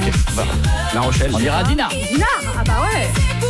Ok, bah, La Rochelle. on ira à Dinard. Dinard, ah bah ouais.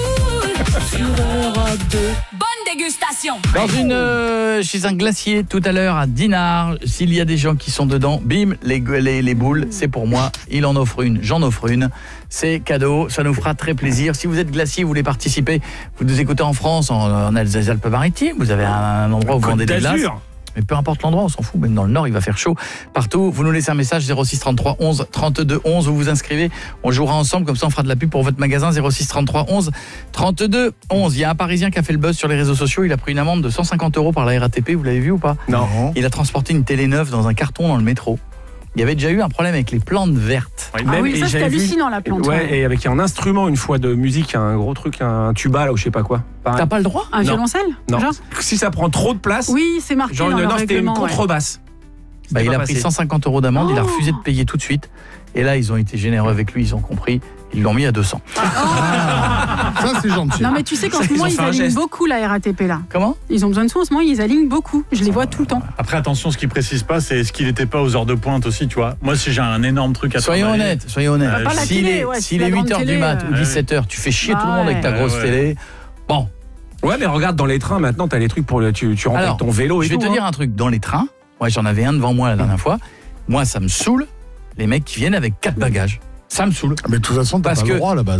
Bonne dégustation. Chez un glacier tout à l'heure à Dinard, s'il y a des gens qui sont dedans, bim, les boules, c'est pour moi. Il en offre une, j'en offre une. C'est cadeau, ça nous fera très plaisir. Si vous êtes glacier, vous voulez participer, vous nous écoutez en France, en Alpes-Maritimes, vous avez un endroit où vous vendez des glaces. Mais peu importe l'endroit, on s'en fout, même dans le Nord, il va faire chaud. Partout, vous nous laissez un message 06 33 11 32 11, vous vous inscrivez, on jouera ensemble, comme ça on fera de la pub pour votre magasin 06 33 11 32 11. Il y a un Parisien qui a fait le buzz sur les réseaux sociaux, il a pris une amende de 150 € par la RATP, vous l'avez vu ou pas? Non. Il a transporté une télé neuve dans un carton dans le métro. Il y avait déjà eu un problème avec les plantes vertes. Ah oui, ça c'est hallucinant la plante. Ouais, et avec un instrument une fois de musique, un gros truc, un tuba là ou je sais pas quoi. Pareil. T'as pas le droit? Un violoncelle? Non. Genre Si ça prend trop de place. Oui, c'est marqué genre dans le non, c'était une règlement, contrebasse. Bah, il a pris 150 € d'amende, il a refusé de payer tout de suite. Et là, ils ont été généreux avec lui, ils ont compris. Ils l'ont mis à 200. Ça, c'est gentil. Non mais tu sais qu'en ce moment ils alignent beaucoup la RATP là. Comment? Ils ont besoin de sous en ce moment, ils alignent beaucoup. Je les vois tout le temps. Après, attention, ce qu'il précise pas, c'est ce qu'il n'était pas aux heures de pointe aussi, tu vois. Moi, si j'ai un énorme truc à Soyons travailler... honnêtes, soyons honnêtes. Pas la S'il télé, est, ouais, s'il la est grande 8h du télé, mat ou ouais. 17h, tu fais chier tout le monde avec ta Ouais, grosse ouais. télé. Bon. Ouais, mais regarde dans les trains maintenant, t'as les trucs pour tu rentres Alors, avec ton vélo et je vais tout. te dire un truc. Dans les trains, moi j'en avais un devant moi la dernière fois. Moi, ça me saoule les mecs qui viennent avec 4 bagages. Ça me saoule. Mais de toute façon, t'as Parce pas que- le droit là-bas.